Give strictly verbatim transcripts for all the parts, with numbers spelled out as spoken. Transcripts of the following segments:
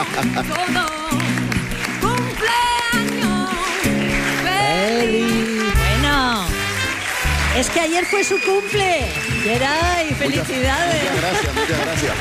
Todo cumpleaños feliz. Bueno, es que ayer fue su cumple. Geray, felicidades. Muchas, muchas gracias, muchas gracias.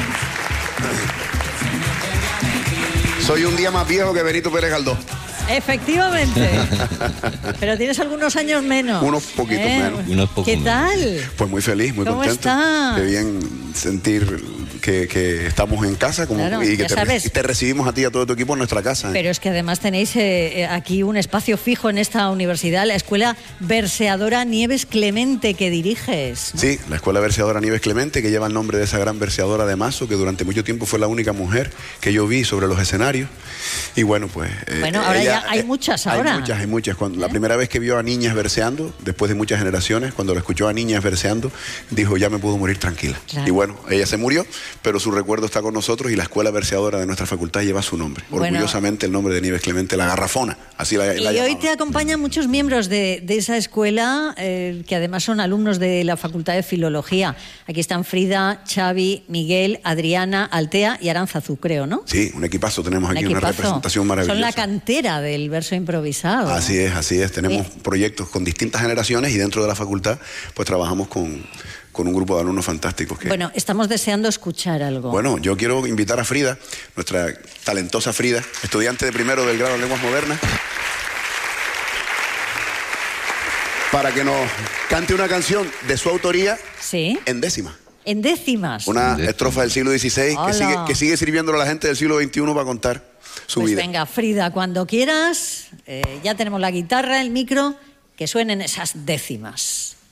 Soy un día más viejo que Benito Pérez Galdós. Efectivamente. Pero tienes algunos años menos. Unos poquitos ¿Eh? menos. Unos pocos ¿Qué menos. tal? Pues muy feliz, muy ¿Cómo contento. estás? Qué bien sentir que, que estamos en casa como, Claro, y que ya te, sabes. y te recibimos a ti y a todo tu equipo en nuestra casa. ¿eh? Pero es que además tenéis eh, eh, aquí un espacio fijo en esta universidad, la Escuela Verseadora Nieves Clemente, que diriges, ¿no? Sí, la Escuela Verseadora Nieves Clemente, que lleva el nombre de esa gran verseadora de Mazo, que durante mucho tiempo fue la única mujer que yo vi sobre los escenarios. Y bueno, pues... eh, Bueno, ahora ella, ya hay eh, muchas ahora. Hay muchas, hay muchas. Cuando, ¿Eh? La primera vez que vio a niñas verseando, después de muchas generaciones, cuando lo escuchó a niñas verseando, dijo, ya me puedo morir tranquila. Claro. Y bueno, ella se murió, pero su recuerdo está con nosotros y la Escuela Verseadora de nuestra facultad lleva su nombre. Bueno. Orgullosamente el nombre de Nieves Clemente, la garrafona, así la, Y la hoy llamaban. te acompañan muchos miembros de, de esa escuela, eh, que además son alumnos de la Facultad de Filología. Aquí están Frida, Xavi, Miguel, Adriana, Altea y Aránzazu, creo, ¿no? Sí, un equipazo, tenemos Un aquí una equipazo. representación maravillosa. Son la cantera del verso improvisado. Así es, así es. Tenemos Sí. proyectos con distintas generaciones y dentro de la facultad pues trabajamos con, con un grupo de alumnos fantásticos. Que, Bueno, estamos deseando escuchar algo. bueno, yo quiero invitar a Frida, nuestra talentosa Frida, estudiante de primero del grado de Lenguas Modernas, para que nos cante una canción de su autoría Sí, en décima. en décimas. Una Décima. estrofa del siglo dieciséis que Hola. sigue, que sigue sirviéndole a la gente del siglo veintiuno para contar su Pues vida. venga, Frida, cuando quieras, eh, ya tenemos la guitarra, el micro, que suenen esas décimas.